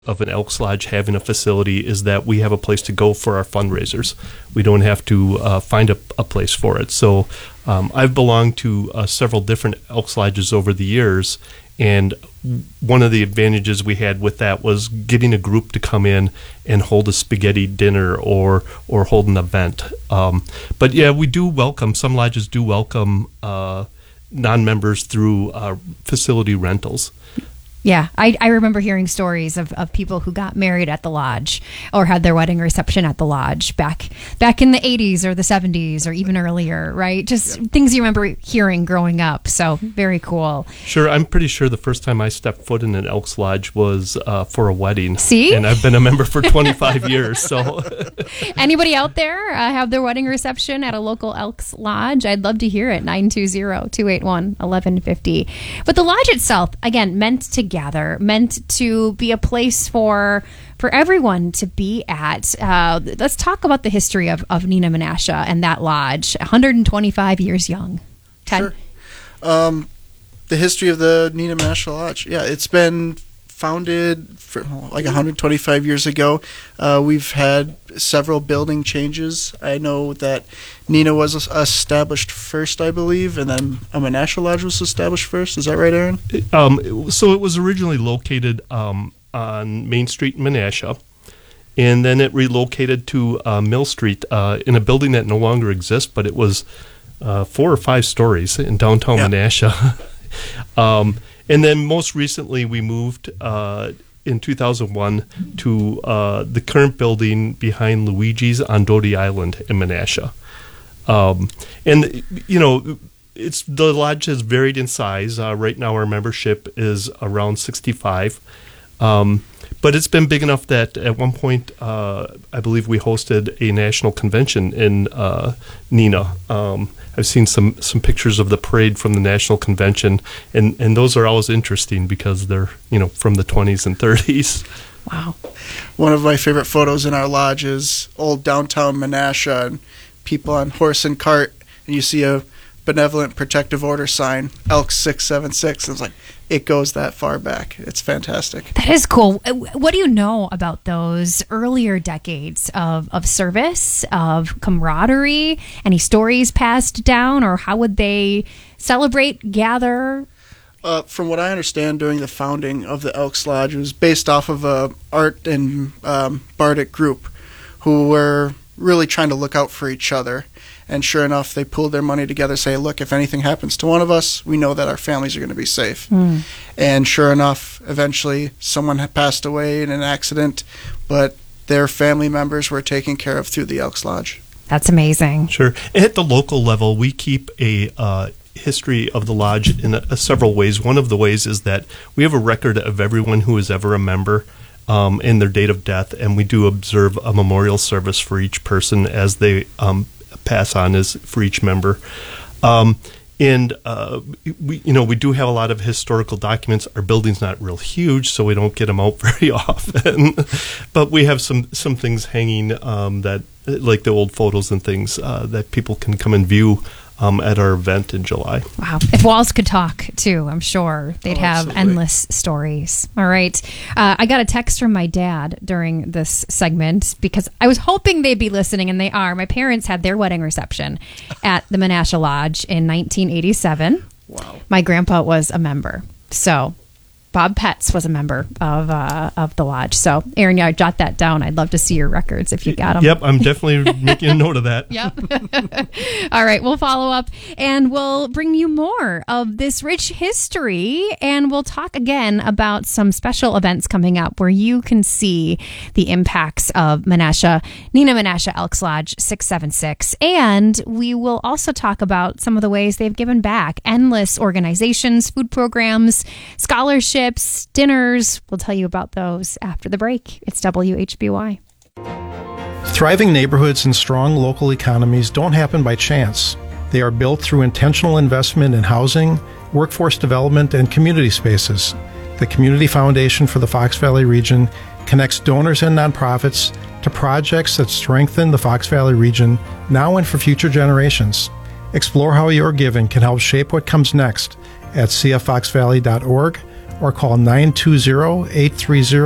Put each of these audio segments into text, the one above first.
of an Elks Lodge having a facility is that we have a place to go for our fundraisers. We don't have to find a place for it. So I've belonged to several different Elks Lodges over the years, and one of the advantages we had with that was getting a group to come in and hold a spaghetti dinner or hold an event. But yeah, we do welcome, some lodges do welcome non-members through facility rentals. Yeah, I remember hearing stories of people who got married at the lodge or had their wedding reception at the lodge back in the 80s or the 70s or even earlier, right? Just things you remember hearing growing up. So very cool. Sure. I'm pretty sure the first time I stepped foot in an Elks Lodge was for a wedding. See? And I've been a member for 25 years. So, anybody out there have their wedding reception at a local Elks Lodge? I'd love to hear it. 920-281-1150. But the lodge itself, again, meant to be a place for everyone to be at. Let's talk about the history of Neenah Menasha and that lodge, 125 years young. Ted? Sure. The history of the Neenah Menasha Lodge. Yeah, it's been founded for like 125 years ago. We've had several building changes. I know that Neenah was established first, I believe, and then a Menasha Lodge was established first. Is that right, Aaron? So it was originally located on Main Street in Menasha, and then it relocated to Mill Street in a building that no longer exists, but it was 4 or 5 stories in downtown Menasha. And then most recently we moved in 2001 to the current building behind Luigi's on Doty Island in Menasha. And, you know, the lodge has varied in size. Right now our membership is around 65. But it's been big enough that at one point, I believe we hosted a national convention in Neenah. I've seen some pictures of the parade from the national convention, and those are always interesting because they're, you know, from the 20s and 30s. Wow. One of my favorite photos in our lodge is old downtown Menasha and people on horse and cart, and you see a Benevolent Protective Order sign, Elk 676. It's like, it goes that far back. It's fantastic. That is cool. What do you know about those earlier decades of service, of camaraderie? Any stories passed down, or how would they celebrate, gather? From what I understand, during the founding of the Elks Lodge, it was based off of a art and bardic group who were really trying to look out for each other. And sure enough, they pulled their money together, say, look, if anything happens to one of us, we know that our families are going to be safe. And sure enough, eventually someone had passed away in an accident, but their family members were taken care of through the Elks Lodge. That's amazing. Sure. At the local level, we keep a history of the lodge in several ways. One of the ways is that we have a record of everyone who is ever a member and their date of death, and we do observe a memorial service for each person as they pass on as for each member. And we do have a lot of historical documents. Our building's not real huge, so we don't get them out very often. But we have some things hanging that, like the old photos and things that people can come and view at our event in July. Wow. If walls could talk, too, I'm sure they'd have endless stories. All right. I got a text from my dad during this segment because I was hoping they'd be listening, and they are. My parents had their wedding reception at the Menasha Lodge in 1987. Wow. My grandpa was a member. So Bob Petz was a member of the lodge. So, Aaron, yeah, jot that down. I'd love to see your records if you got them. Yep, I'm definitely making a note of that. Yep. All right, we'll follow up, and we'll bring you more of this rich history, and we'll talk again about some special events coming up where you can see the impacts of Neenah Menasha Elks Lodge 676, and we will also talk about some of the ways they've given back. Endless organizations, food programs, scholarships, dinners. We'll tell you about those after the break. It's WHBY. Thriving neighborhoods and strong local economies don't happen by chance. They are built through intentional investment in housing, workforce development, and community spaces. The Community Foundation for the Fox Valley region connects donors and nonprofits to projects that strengthen the Fox Valley region now and for future generations. Explore how your giving can help shape what comes next at cffoxvalley.org or call 920-830-1010.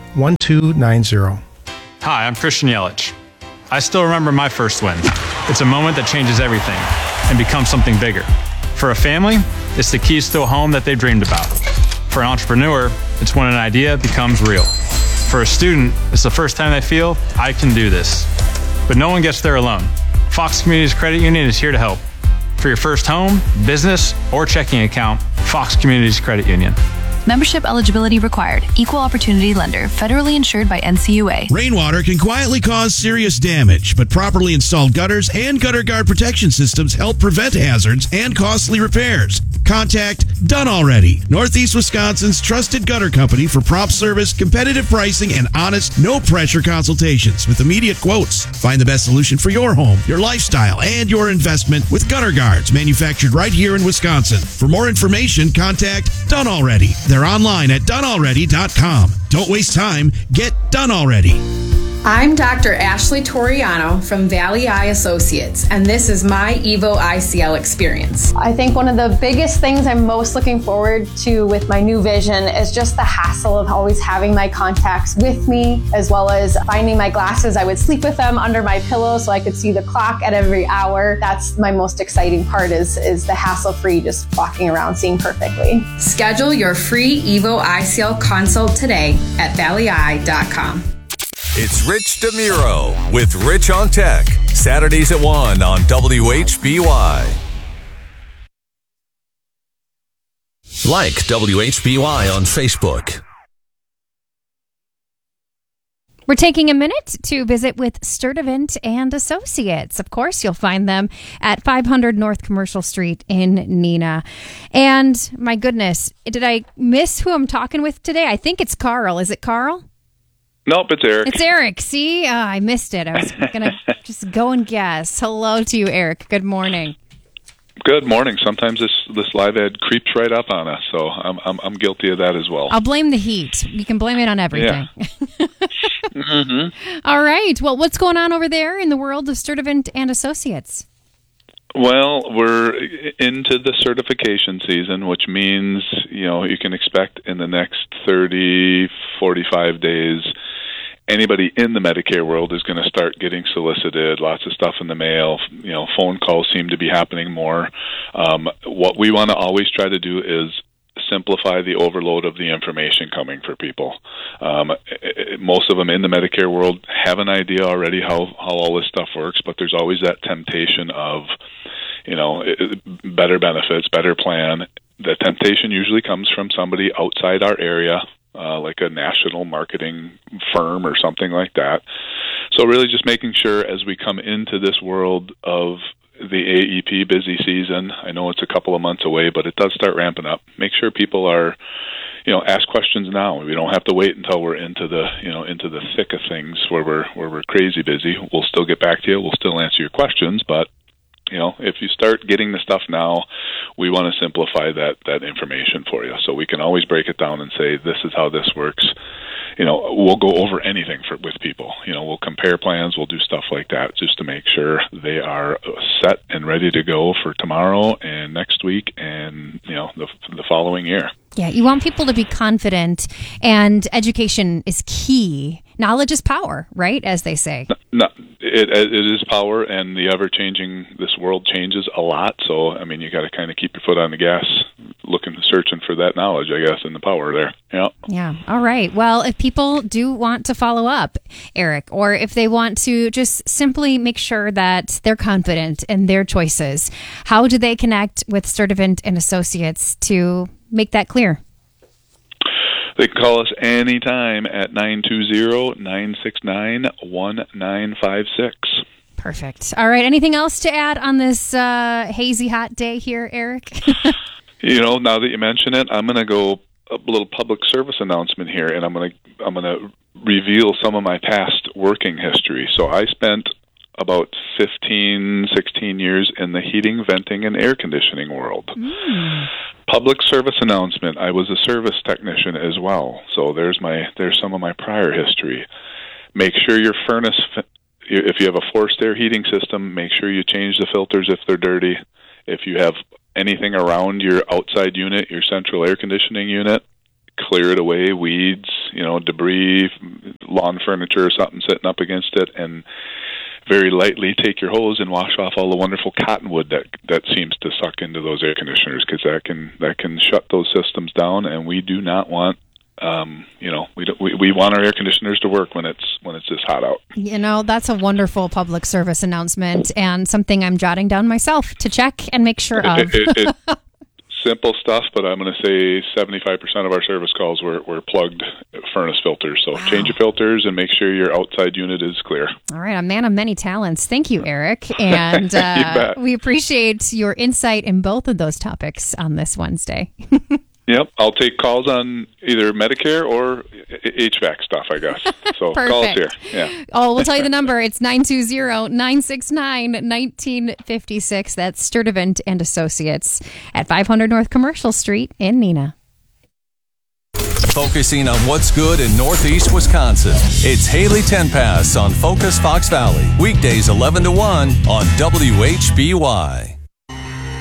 1290. Hi, I'm Christian Yelich. I still remember my first win. It's a moment that changes everything and becomes something bigger. For a family, it's the keys to a home that they've dreamed about. For an entrepreneur, it's when an idea becomes real. For a student, it's the first time they feel, I can do this. But no one gets there alone. Fox Communities Credit Union is here to help. For your first home, business, or checking account, Fox Communities Credit Union. Membership eligibility required. Equal opportunity lender. Federally insured by NCUA. Rainwater can quietly cause serious damage, but properly installed gutters and gutter guard protection systems help prevent hazards and costly repairs. Contact Done Already, Northeast Wisconsin's trusted gutter company for prompt service, competitive pricing, and honest, no-pressure consultations with immediate quotes. Find the best solution for your home, your lifestyle, and your investment with gutter guards manufactured right here in Wisconsin. For more information, contact Done Already. They're online at donealready.com. Don't waste time. Get Done Already. I'm Dr. Ashley Toriano from Valley Eye Associates, and this is my Evo ICL experience. I think one of the biggest things I'm most looking forward to with my new vision is just the hassle of always having my contacts with me, as well as finding my glasses. I would sleep with them under my pillow so I could see the clock at every hour. That's my most exciting part is the hassle-free, just walking around seeing perfectly. Schedule your free Evo ICL consult today at valleyeye.com. It's Rich DeMuro with Rich on Tech, Saturdays at 1 on WHBY. Like WHBY on Facebook. We're taking a minute to visit with Sturtevant and Associates. Of course, you'll find them at 500 North Commercial Street in Neenah. And my goodness, did I miss who I'm talking with today? I think it's Carl. Is it Carl? Nope, it's Eric. It's Eric. See, I missed it. I was going to just go and guess. Hello to you, Eric. Good morning. Good morning. Sometimes this live ad creeps right up on us, so I'm guilty of that as well. I'll blame the heat. You can blame it on everything. Yeah. Mm-hmm. All right. Well, what's going on over there in the world of Sturtevant and Associates? Well, we're into the certification season, which means, you can expect in the next 30, 45 days, anybody in the Medicare world is going to start getting solicited, lots of stuff in the mail, phone calls seem to be happening more. What we want to always try to do is simplify the overload of the information coming for people. Most of them in the Medicare world have an idea already how all this stuff works, but there's always that temptation of, better benefits, better plan. The temptation usually comes from somebody outside our area, like a national marketing firm or something like that. So really just making sure as we come into this world of the AEP busy season, I know it's a couple of months away, but it does start ramping up. Make sure people are, ask questions now. We don't have to wait until we're into the thick of things where we're crazy busy. We'll still get back to you. We'll still answer your questions, but if you start getting the stuff now, we want to simplify that information for you. So we can always break it down and say, this is how this works. We'll go over anything with people. We'll compare plans. We'll do stuff like that just to make sure they are set and ready to go for tomorrow and next week and, the following year. Yeah, you want people to be confident, and education is key. Knowledge is power, right? As they say. No, it is power, and the ever-changing, this world changes a lot. So, you got to kind of keep your foot on the gas, searching for that knowledge, I guess, and the power there. Yeah. Yeah. All right. Well, if people do want to follow up, Eric, or if they want to just simply make sure that they're confident in their choices, how do they connect with Sturtevant and Associates to make that clear? They can call us anytime at 920-969-1956. Perfect. All right. Anything else to add on this hazy hot day here, Eric? Now that you mention it, I'm going to go a little public service announcement here, and I'm going to reveal some of my past working history. So I spent about 15, 16 years in the heating, venting, and air conditioning world. Public service announcement. I was a service technician as well. So there's some of my prior history. Make sure your furnace, if you have a forced air heating system, make sure you change the filters if they're dirty. If you have anything around your outside unit, your central air conditioning unit, clear it away, weeds, debris, lawn furniture or something sitting up against it, and very lightly take your hose and wash off all the wonderful cottonwood that seems to suck into those air conditioners, because that can shut those systems down, and we do not want we want our air conditioners to work when it's this hot out. That's a wonderful public service announcement, and something I'm jotting down myself to check and make sure of. Simple stuff, but I'm going to say 75% of our service calls were plugged furnace filters. So change your filters and make sure your outside unit is clear. All right, a man of many talents. Thank you, Eric. And we appreciate your insight in both of those topics on this Wednesday. Yep, I'll take calls on either Medicare or HVAC stuff, I guess. So call us here. Yeah. Oh, we'll tell you the number. It's 920-969-1956. That's Sturtevant and Associates at 500 North Commercial Street in Neenah. Focusing on what's good in Northeast Wisconsin. It's Haley Tenpass on Focus Fox Valley. Weekdays 11 to 1 on WHBY.